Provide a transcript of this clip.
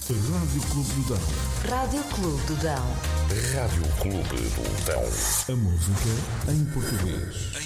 Rádio Clube do Dão. Rádio Clube do Dão. Rádio Clube do Dão. A música em português.